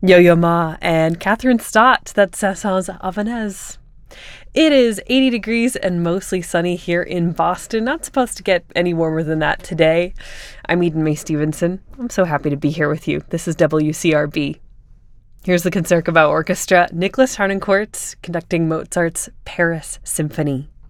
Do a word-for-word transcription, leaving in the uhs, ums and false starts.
Yo-Yo Ma and Catherine Stott. That's Saint-Saëns Havanese. It is eighty degrees and mostly sunny here in Boston. Not supposed to get any warmer than that today. I'm Eden May Stevenson. I'm so happy to be here with you. This is W C R B. Here's the Concertgebouw Orchestra. Nicholas Harnoncourt conducting Mozart's Paris Symphony.